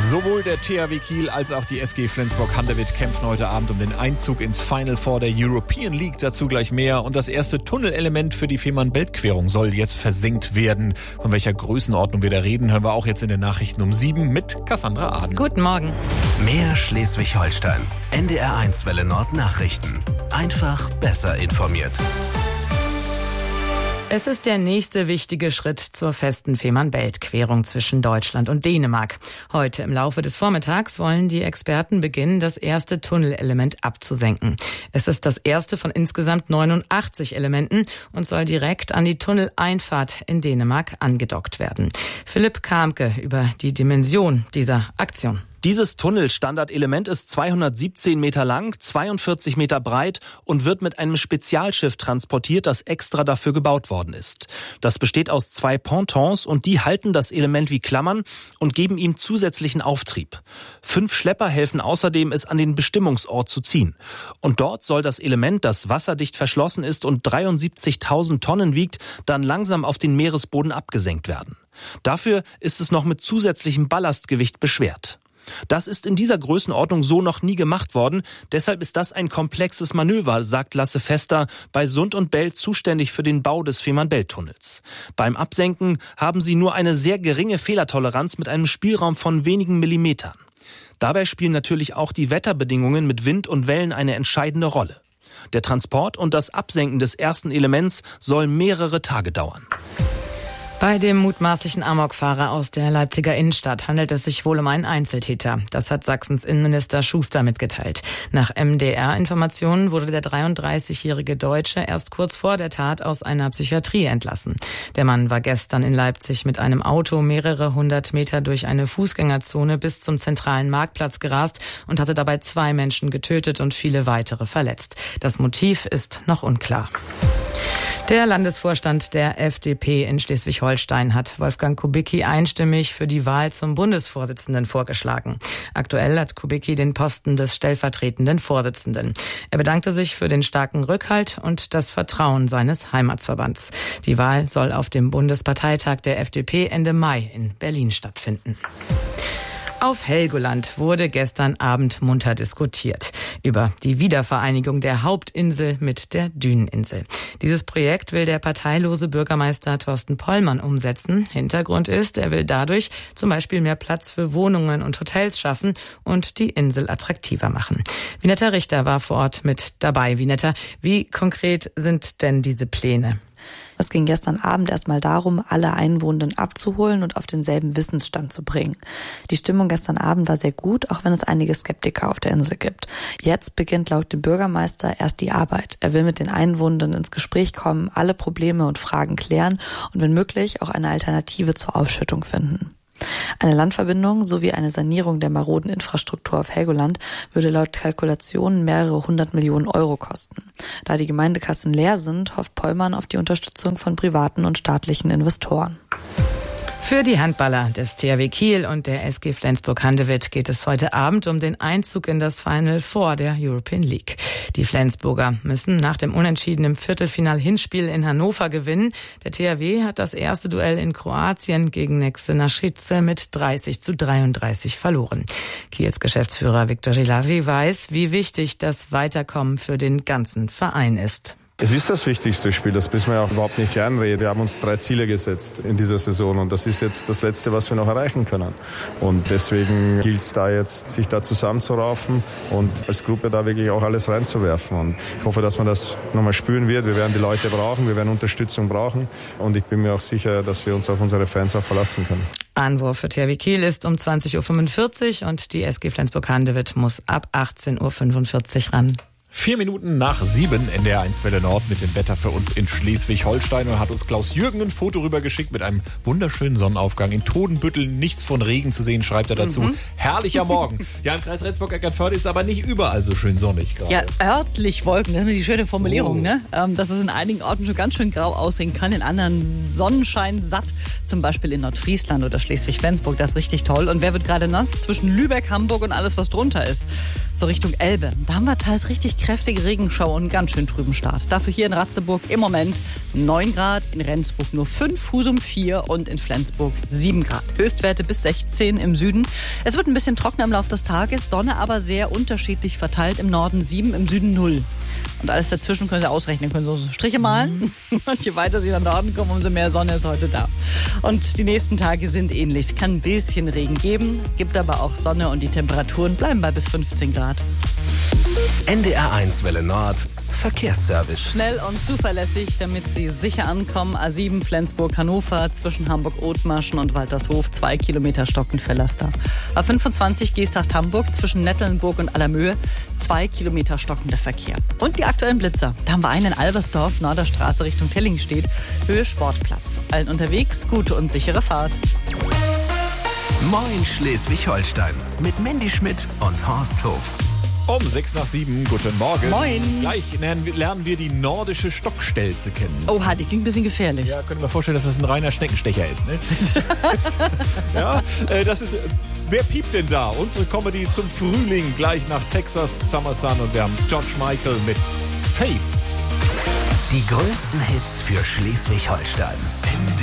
Sowohl der THW Kiel als auch die SG Flensburg-Handewitt kämpfen heute Abend um den Einzug ins Final Four der European League. Dazu gleich mehr. Und das erste Tunnelelement für die Fehmarn-Belt-Querung soll jetzt versenkt werden. Von welcher Größenordnung wir da reden, hören wir auch jetzt in den Nachrichten um 7 mit Cassandra Aden. Guten Morgen. Mehr Schleswig-Holstein. NDR1 Welle Nord Nachrichten. Einfach besser informiert. Es ist der nächste wichtige Schritt zur festen Fehmarn-Belt-Querung zwischen Deutschland und Dänemark. Heute im Laufe des Vormittags wollen die Experten beginnen, das erste Tunnelelement abzusenken. Es ist das erste von insgesamt 89 Elementen und soll direkt an die Tunneleinfahrt in Dänemark angedockt werden. Philipp Kamke über die Dimension dieser Aktion. Dieses Tunnelstandardelement ist 217 Meter lang, 42 Meter breit und wird mit einem Spezialschiff transportiert, das extra dafür gebaut worden ist. Das besteht aus 2 Pontons und die halten das Element wie Klammern und geben ihm zusätzlichen Auftrieb. 5 Schlepper helfen außerdem, es an den Bestimmungsort zu ziehen. Und dort soll das Element, das wasserdicht verschlossen ist und 73.000 Tonnen wiegt, dann langsam auf den Meeresboden abgesenkt werden. Dafür ist es noch mit zusätzlichem Ballastgewicht beschwert. Das ist in dieser Größenordnung so noch nie gemacht worden. Deshalb ist das ein komplexes Manöver, sagt Lasse Fester, bei Sund und Bell zuständig für den Bau des Fehmarn-Belt-Tunnels. Beim Absenken haben sie nur eine sehr geringe Fehlertoleranz mit einem Spielraum von wenigen Millimetern. Dabei spielen natürlich auch die Wetterbedingungen mit Wind und Wellen eine entscheidende Rolle. Der Transport und das Absenken des ersten Elements soll mehrere Tage dauern. Bei dem mutmaßlichen Amokfahrer aus der Leipziger Innenstadt handelt es sich wohl um einen Einzeltäter. Das hat Sachsens Innenminister Schuster mitgeteilt. Nach MDR-Informationen wurde der 33-jährige Deutsche erst kurz vor der Tat aus einer Psychiatrie entlassen. Der Mann war gestern in Leipzig mit einem Auto mehrere 100 Meter durch eine Fußgängerzone bis zum zentralen Marktplatz gerast und hatte dabei 2 Menschen getötet und viele weitere verletzt. Das Motiv ist noch unklar. Der Landesvorstand der FDP in Schleswig-Holstein hat Wolfgang Kubicki einstimmig für die Wahl zum Bundesvorsitzenden vorgeschlagen. Aktuell hat Kubicki den Posten des stellvertretenden Vorsitzenden. Er bedankte sich für den starken Rückhalt und das Vertrauen seines Heimatsverbands. Die Wahl soll auf dem Bundesparteitag der FDP Ende Mai in Berlin stattfinden. Auf Helgoland wurde gestern Abend munter diskutiert über die Wiedervereinigung der Hauptinsel mit der Düneninsel. Dieses Projekt will der parteilose Bürgermeister Thorsten Pollmann umsetzen. Hintergrund ist, er will dadurch zum Beispiel mehr Platz für Wohnungen und Hotels schaffen und die Insel attraktiver machen. Vinetta Richter war vor Ort mit dabei. Vinetta, wie konkret sind denn diese Pläne? Es ging gestern Abend erstmal darum, alle Einwohner abzuholen und auf denselben Wissensstand zu bringen. Die Stimmung gestern Abend war sehr gut, auch wenn es einige Skeptiker auf der Insel gibt. Jetzt beginnt laut dem Bürgermeister erst die Arbeit. Er will mit den Einwohnern ins Gespräch kommen, alle Probleme und Fragen klären und wenn möglich auch eine Alternative zur Ausschüttung finden. Eine Landverbindung sowie eine Sanierung der maroden Infrastruktur auf Helgoland würde laut Kalkulationen mehrere 100 Millionen Euro kosten. Da die Gemeindekassen leer sind, hofft Pollmann auf die Unterstützung von privaten und staatlichen Investoren. Für die Handballer des THW Kiel und der SG Flensburg-Handewitt geht es heute Abend um den Einzug in das Final Four der European League. Die Flensburger müssen nach dem Unentschieden im Viertelfinal-Hinspiel in Hannover gewinnen. Der THW hat das erste Duell in Kroatien gegen Nexe Naschice mit 30:33 verloren. Kiels Geschäftsführer Viktor Gilasi weiß, wie wichtig das Weiterkommen für den ganzen Verein ist. Es ist das wichtigste Spiel, das müssen wir ja auch überhaupt nicht kleinreden. Wir haben uns 3 Ziele gesetzt in dieser Saison und das ist jetzt das Letzte, was wir noch erreichen können. Und deswegen gilt es da jetzt, sich da zusammenzuraufen und als Gruppe da wirklich auch alles reinzuwerfen. Und ich hoffe, dass man das nochmal spüren wird. Wir werden die Leute brauchen, wir werden Unterstützung brauchen und ich bin mir auch sicher, dass wir uns auf unsere Fans auch verlassen können. Anwurf für THW Kiel ist um 20:45 Uhr und die SG Flensburg-Handewitt muss ab 18:45 Uhr ran. 4 Minuten nach 7 NDR1 Welle Nord mit dem Wetter für uns in Schleswig-Holstein und hat uns Klaus Jürgen ein Foto rübergeschickt mit einem wunderschönen Sonnenaufgang. In Todenbüttel nichts von Regen zu sehen, schreibt er dazu. Herrlicher Morgen. Ja, im Kreis Rendsburg-Eckernförde ist aber nicht überall so schön sonnig gerade. Ja, örtlich Wolken, das ist die schöne Formulierung, ne? Dass es in einigen Orten schon ganz schön grau aussehen kann, in anderen Sonnenschein satt, zum Beispiel in Nordfriesland oder Schleswig-Flensburg, das ist richtig toll. Und wer wird gerade nass? Zwischen Lübeck, Hamburg und alles, was drunter ist, so Richtung Elbe. Da haben wir teils richtig kräftige Regenschauer und einen ganz schön trüben Start. Dafür hier in Ratzeburg im Moment 9 Grad, in Rendsburg nur 5, Husum 4 und in Flensburg 7 Grad. Höchstwerte bis 16 im Süden. Es wird ein bisschen trockener im Laufe des Tages, Sonne aber sehr unterschiedlich verteilt. Im Norden 7, im Süden 0. Und alles dazwischen können Sie ausrechnen, können Sie so Striche malen. Und je weiter Sie nach Norden kommen, umso mehr Sonne ist heute da. Und die nächsten Tage sind ähnlich. Es kann ein bisschen Regen geben, gibt aber auch Sonne und die Temperaturen bleiben bei bis 15 Grad. NDR1 Welle Nord, Verkehrsservice. Schnell und zuverlässig, damit Sie sicher ankommen. A7 Flensburg-Hannover zwischen Hamburg-Othmarschen und Waltershof 2 Kilometer stockend für Laster. A25 Geesthacht-Hamburg zwischen Nettelnburg und Allermöhe 2 Kilometer stockender Verkehr. Und die aktuellen Blitzer. Da haben wir einen in Albersdorf, Norderstraße Richtung Tellingstedt, Höhe Sportplatz. Allen unterwegs, gute und sichere Fahrt. Moin Schleswig-Holstein mit Mandy Schmidt und Horst Hof. Um 6:07, guten Morgen. Moin. Gleich lernen wir die nordische Stockstelze kennen. Oha, die klingt ein bisschen gefährlich. Ja, können wir vorstellen, dass das ein reiner Schneckenstecher ist, ne? Ja, das ist... Wer piept denn da? Unsere Comedy zum Frühling, gleich nach Texas Summer Sun. Und wir haben George Michael mit Faith. Die größten Hits für Schleswig-Holstein.